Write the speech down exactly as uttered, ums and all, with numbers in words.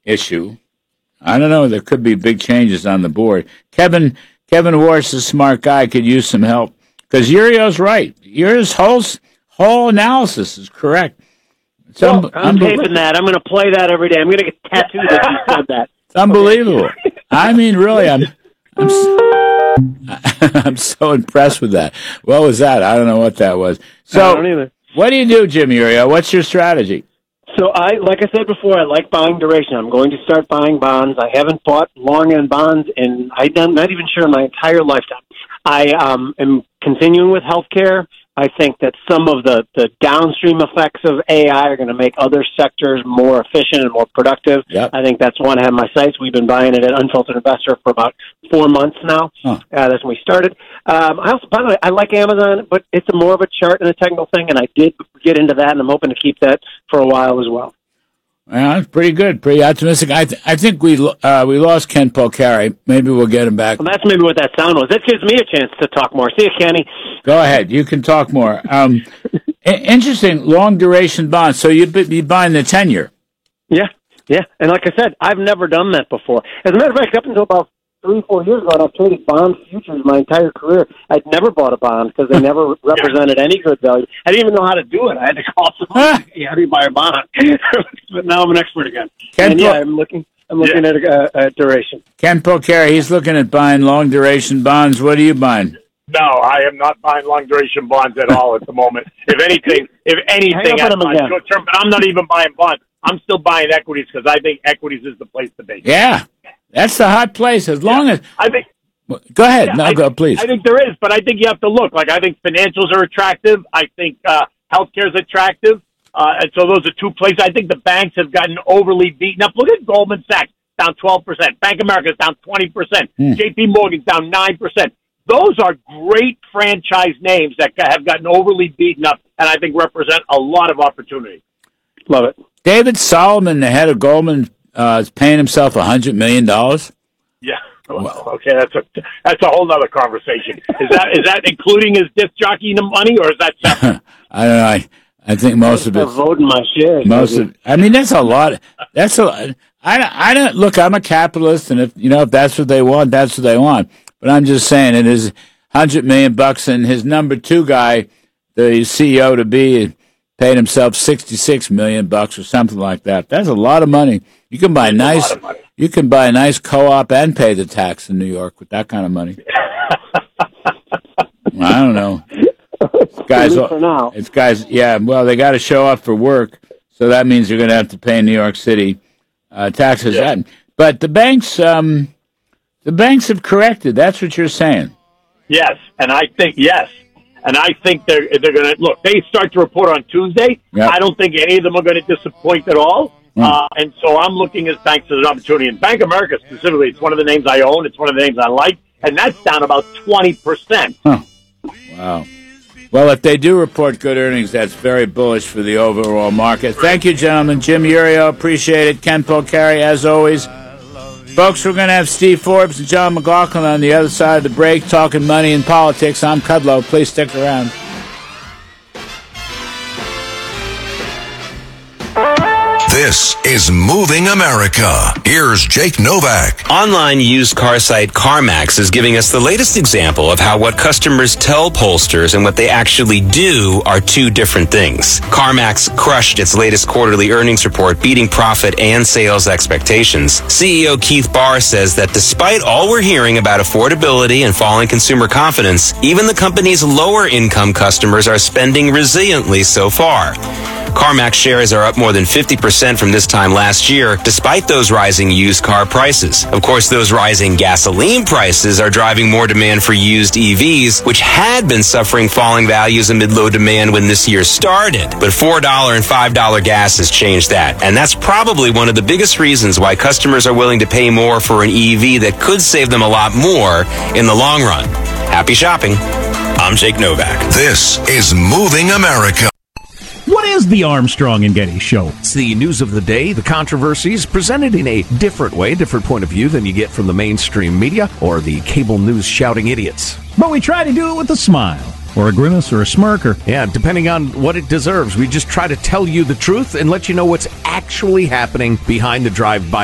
issue. I don't know. There could be big changes on the board. Kevin Kevin Warsh, a smart guy, could use some help because Urio's right. Urio's whole whole analysis is correct. It's well, un- I'm taping that. I'm going to play that every day. I'm going to get tattooed if you said that. It's unbelievable. I mean, really, I'm I'm so, I'm so impressed with that. What was that? I don't know what that was. So, I don't either. What do you do, Jim Urio? What's your strategy? So I, like I said before, I like buying duration. I'm going to start buying bonds. I haven't bought long end bonds, and I'm not even sure in my entire lifetime. I um, am continuing with healthcare. I think that some of the, the downstream effects of A I are going to make other sectors more efficient and more productive. Yep. I think that's one I have my sights. We've been buying it at Unfiltered Investor for about four months now. Huh. Uh, that's when we started. Um, I also, by the way, I like Amazon, but it's a more of a chart and a technical thing, and I did get into that, and I'm hoping to keep that for a while as well. Well, that's pretty good, pretty optimistic. I th- I think we uh, we lost Ken Polcari. Maybe we'll get him back. Well, that's maybe what that sound was. That gives me a chance to talk more. See you, Kenny. Go ahead. You can talk more. Um, I- interesting, long duration bonds. So you'd be buying the ten-year. Yeah, yeah. And like I said, I've never done that before. As a matter of fact, up until about three, four years ago, and I've traded bond futures my entire career. I'd never bought a bond because they never represented any good value. I didn't even know how to do it. I had to call someone. Hey, how do you buy a bond? But now I'm an expert again. Ken and yeah, Pol- I'm looking. I'm looking yeah. at a, a, a duration. Ken Polcari, he's looking at buying long duration bonds. What are you buying? No, I am not buying long duration bonds at all at the moment. If anything, if anything, I'm buying short term. But I'm not even buying bonds. I'm still buying equities because I think equities is the place to be. Yeah. That's the hot place. As long yeah. as I think, go ahead. Yeah, no, I, go please. I think there is, but I think you have to look. Like I think financials are attractive. I think uh, healthcare is attractive, uh, and so those are two places. I think the banks have gotten overly beaten up. Look at Goldman Sachs down twelve percent. Bank of America is down twenty percent. Hmm. J P Morgan's down nine percent. Those are great franchise names that have gotten overly beaten up, and I think represent a lot of opportunity. Love it. David Solomon, the head of Goldman, uh, is paying himself a hundred million dollars. Yeah. Well, okay, that's a that's a whole other conversation. Is that is that including his disc jockey money, or is that separate? I don't know. I, I think most of it. Voting my shares. Most of. I mean, that's a lot. That's a. I, I don't look. I'm a capitalist, and if you know if that's what they want, that's what they want. But I'm just saying it is hundred million bucks, and his number two guy, the C E O to be, paid himself sixty-six million bucks or something like that. That's a lot of money. You can buy nice. You can buy a nice co-op and pay the tax in New York with that kind of money. I don't know. It's guys, for now. it's guys. Yeah, well, they got to show up for work, so that means you're going to have to pay in New York City uh, taxes. Yeah. But the banks, um, the banks have corrected. That's what you're saying. Yes, and I think yes, and I think they're they're going to look. They start to report on Tuesday. Yep. I don't think any of them are going to disappoint at all. Uh, and so I'm looking at banks as an opportunity. And Bank of America specifically, it's one of the names I own. It's one of the names I like. And that's down about twenty percent. Huh. Wow. Well, if they do report good earnings, that's very bullish for the overall market. Thank you, gentlemen. Jim Urio, appreciate it. Ken Polcari, as always. Folks, we're going to have Steve Forbes and John McLaughlin on the other side of the break talking money and politics. I'm Kudlow. Please stick around. This is Moving America. Here's Jake Novak. Online used car site CarMax is giving us the latest example of how what customers tell pollsters and what they actually do are two different things. CarMax crushed its latest quarterly earnings report, beating profit and sales expectations. C E O Keith Barr says that despite all we're hearing about affordability and falling consumer confidence, even the company's lower income customers are spending resiliently so far. CarMax shares are up more than fifty percent from this time last year, despite those rising used car prices. Of course, those rising gasoline prices are driving more demand for used E Vs, which had been suffering falling values amid low demand when this year started. But four dollars and five dollars gas has changed that, and that's probably one of the biggest reasons why customers are willing to pay more for an E V that could save them a lot more in the long run. Happy shopping. I'm Jake Novak. This is Moving America. What is the Armstrong and Getty Show? It's the news of the day, the controversies, presented in a different way, different point of view than you get from the mainstream media or the cable news shouting idiots. But we try to do it with a smile, or a grimace, or a smirk, or... Yeah, depending on what it deserves. We just try to tell you the truth and let you know what's actually happening behind the drive-by.